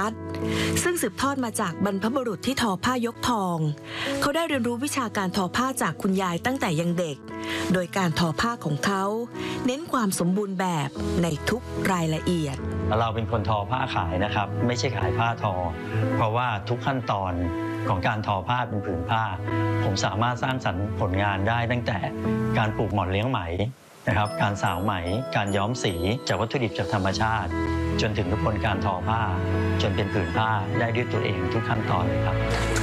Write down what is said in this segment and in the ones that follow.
ดซึ่งสืบทอดมาจากบรรพบุรุษที่ทอผ้ายกทองเขาได้เรียนรู้วิชาการทอผ้าจากคุณยายตั้งแต่ยังเด็กโดยการทอผ้าของเขาเน้นความสมบูรณ์แบบในทุกรายละเอียดเราเป็นคนทอผ้าขายนะครับไม่ใช่ขายผ้าทอเพราะว่าทุกขั้นตอนของการทอผ้าเป็นผืนผ้าผมสามารถสร้างสรรค์ผลงานได้ตั้งแต่การปลูกหม่อนเลี้ยงไหมนะครับการสาวไหมการย้อมสีจากวัตถุดิบจากธรรมชาติจนถึงกระบวนการทอผ้าจนเป็นผืนผ้าได้ด้วยตัวเองทุกขั้นตอนเลยครับ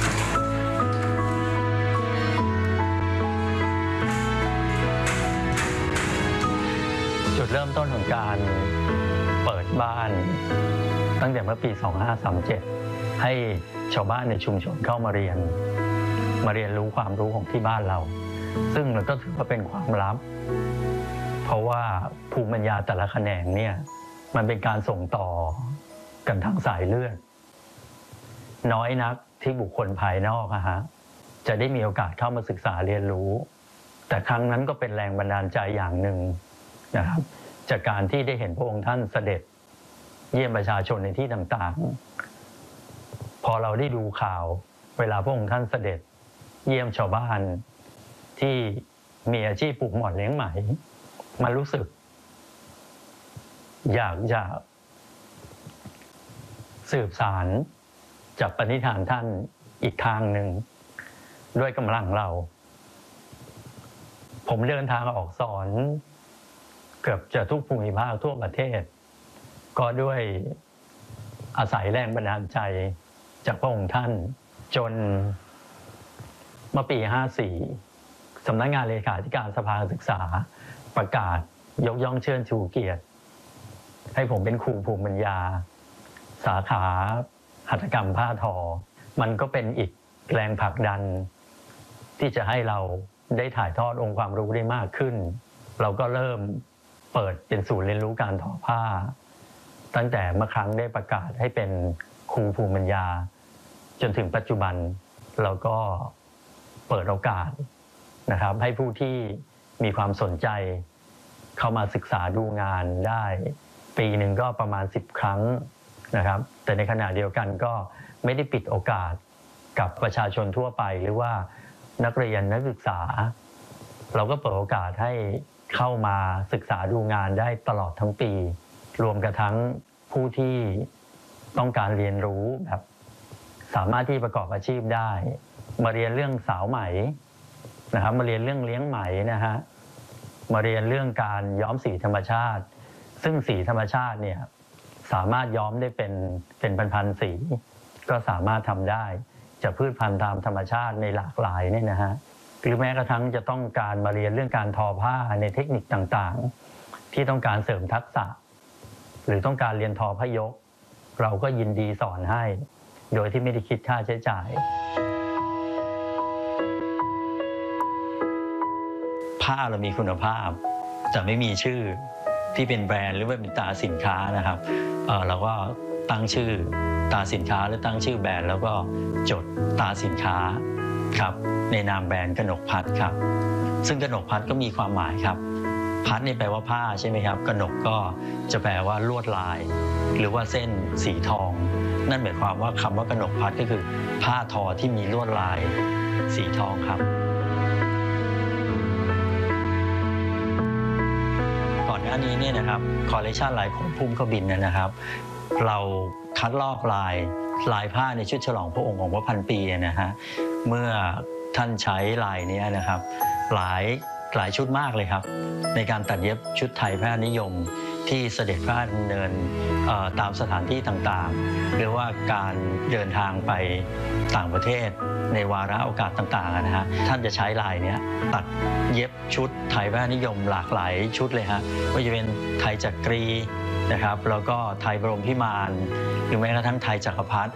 จุดเริ่มต้นของการเปิดบ้านตั้งแต่เมื่อปี 2537 ให้ชาวบ้านในชุมชนเข้ามาเรียนรู้ความรู้ของที่บ้านเราซึ่งเราก็ถือว่าเป็นความลับเพราะว่าภูมิปัญญาแต่ละแขนงเนี่ยมันเป็นการส่งต่อกันทางสายเลือดน้อยนักที่บุคคลภายนอกจะได้มีโอกาสเข้ามาศึกษาเรียนรู้แต่ครั้งนั้นก็เป็นแรงบันดาลใจอย่างหนึ่งนะครับจากการที่ได้เห็นพระองค์ท่านเสด็จเยี่ยมประชาชนในที่ต่างๆพอเราได้ดูข่าวเวลาพระองค์ท่านเสด็จเยี่ยมชาวบ้านที่มีอาชีพปลูกหม่อนเลี้ยงไหมมันรู้สึกอยากจะสืบสานจากปณิธานท่านอีกทางหนึ่งด้วยกำลังเราผมเดินทางออกสอนเกือบจะทุกภูมิภาคทั่วประเทศก็ด้วยอาศัยแรงบันดาลใจจากพระองค์ท่านจนเมื่อปี 54 สำนักงานเลขาธิการสภาศึกษาประกาศยกย่องเชิดชูเกียรติให้ผมเป็นครูภูมิปัญญาสาขาหัตถกรรมผ้าทอมันก็เป็นอีกแรงผลักดันที่จะให้เราได้ถ่ายทอดองค์ความรู้ได้มากขึ้นเราก็เริ่มเปิดเป็นศูนย์เรียนรู้การทอผ้าตั้งแต่เมื่อครั้งได้ประกาศให้เป็นครูภูมิปัญญาจนถึงปัจจุบันเราก็เปิดโอกาสนะครับให้ผู้ที่มีความสนใจเข้ามาศึกษาดูงานได้ปีหนึ่งก็ประมาณ10 ครั้งนะครับแต่ในขณะเดียวกันก็ไม่ได้ปิดโอกาสกับประชาชนทั่วไปหรือว่านักเรียนนักศึกษาเราก็เปิดโอกาสให้เข้ามาศึกษาดูงานได้ตลอดทั้งปีรวมกระทั่งผู้ที่ต้องการเรียนรู้แบบสามารถที่ประกอบอาชีพได้มาเรียนเรื่องสาวไหมนะครับมาเรียนเรื่องเลี้ยงไหมนะฮะมาเรียนเรื่องการย้อมสีธรรมชาติซึ่งสีธรรมชาติเนี่ยสามารถย้อมได้เป็นพันๆสีก็สามารถทำได้จากพืชพันธุ์ตามธรรมชาติในหลากหลายเนี่ยนะฮะหรือแม้กระทั่งจะต้องการมาเรียนเรื่องการทอผ้าในเทคนิคต่างๆที่ต้องการเสริมทักษะหรือต้องการเรียนทอผ้ายกเราก็ยินดีสอนให้โดยที่ไม่ได้คิดค่าใช้จ่ายผ้าเรามีคุณภาพจะไม่มีชื่อที่เป็นแบรนด์หรือว่าเป็นตราสินค้านะครับเราก็ตั้งชื่อตราสินค้าหรือตั้งชื่อแบรนด์แล้วก็จดตราสินค้าครับในนามแบรนด์กนกพัฒน์ครับซึ่งกนกพัฒน์ก็มีความหมายครับพัฒน์นี่แปลว่าผ้าใช่ไหมครับกนกก็จะแปลว่าลวดลายหรือว่าเส้นสีทองนั่นหมายความว่าคำว่ากนกพัฒน์ก็คือผ้าทอที่มีลวดลายสีทองครับก่อนหน้านี้เนี่ยนะครับคอลเลคชันลายของพุ่มขบินนะครับเราคัดลอกลายผ้าในชุดฉลองพระองค์ของพระพันปีนะฮะเมื่อท่านใช้ลายนี้นะครับหลายชุดมากเลยครับในการตัดเย็บชุดไทยพระนิยมที่เสด็จพระดำเนินตามสถานที่ต่างๆหรือว่าการเดินทางไปต่างประเทศในวาระโอกาสต่างๆนะฮะท่านจะใช้ลายนี้ตัดเย็บชุดไทยพระนิยมหลากหลายชุดเลยฮะว่าจะเป็นไทยจักรีนะครับแล้วก็ไทยบรมพิมานหรือแม้กระทั่งไทยจักรพรรดิ